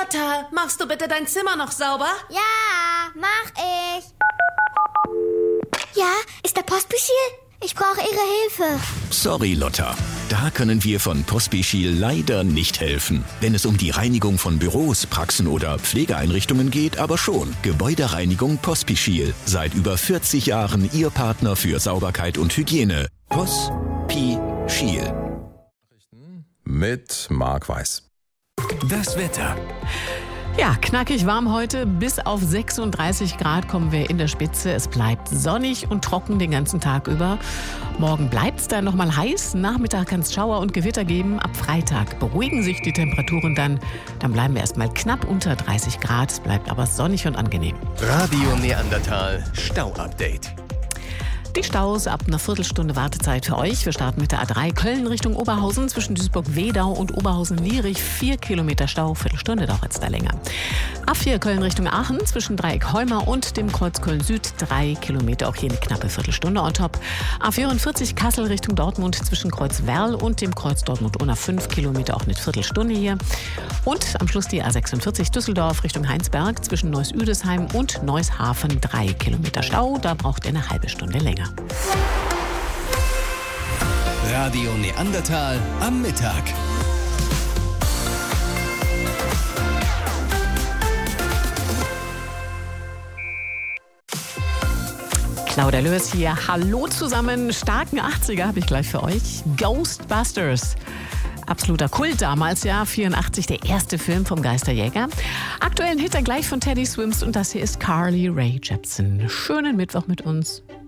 Lotta, machst du bitte dein Zimmer noch sauber? Ja, mach ich. Ja, ist der Pospischil? Ich brauche Ihre Hilfe. Sorry, Lotta. Da können wir von Pospischil leider nicht helfen. Wenn es um die Reinigung von Büros, Praxen oder Pflegeeinrichtungen geht, aber schon. Gebäudereinigung Pospischil. Seit über 40 Jahren Ihr Partner für Sauberkeit und Hygiene. Pospischil. Mit Marc Weiß. Das Wetter. Ja, knackig warm heute. Bis auf 36 Grad kommen wir in der Spitze. Es bleibt sonnig und trocken den ganzen Tag über. Morgen bleibt es dann nochmal heiß. Nachmittag kann es Schauer und Gewitter geben. Ab Freitag beruhigen sich die Temperaturen dann. Dann bleiben wir erstmal knapp unter 30 Grad. Es bleibt aber sonnig und angenehm. Radio Neandertal Stau-Update. Die Staus ab einer Viertelstunde Wartezeit für euch. Wir starten mit der A3 Köln Richtung Oberhausen zwischen Duisburg-Wedau und Oberhausen-Lierich. 4 Kilometer Stau, Viertelstunde dauert es da länger. A4 Köln Richtung Aachen zwischen Dreieck Heumar und dem Kreuz Köln-Süd. 3 Kilometer, auch hier eine knappe Viertelstunde on top. A44 Kassel Richtung Dortmund zwischen Kreuz Werl und dem Kreuz Dortmund-Unna. 5 Kilometer, auch eine Viertelstunde hier. Und am Schluss die A46 Düsseldorf Richtung Heinsberg zwischen Neuss-Üdesheim und Neushafen. 3 Kilometer Stau, da braucht ihr eine halbe Stunde länger. Radio Neandertal am Mittag. Claudia Lörs hier. Hallo zusammen. Starken 80er habe ich gleich für euch. Ghostbusters. Absoluter Kult damals, ja. 84, der erste Film vom Geisterjäger. Aktuellen Hit dann gleich von Teddy Swims und das hier ist Carly Rae Jepsen. Schönen Mittwoch mit uns.